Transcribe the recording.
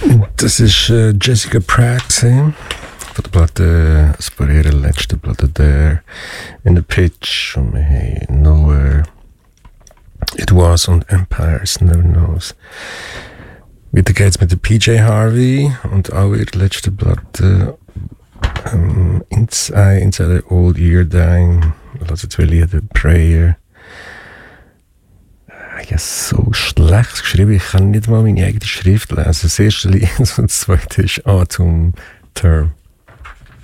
Das ist Jessica Pratt von der Platte, von ihrer letzten Platte There in the Pitch, und wir haben Nowhere, It Was und Empires Never Knows. Weiter geht's mit der PJ Harvey und auch ihre letzte Platte Inside the Old Year Dying. Lass jetzt zwei Lieder, Prayer. Ich habe so schlecht geschrieben, ich kann nicht mal meine eigene Schrift lesen. Das erste Lied und das zweite ist Autumn Term.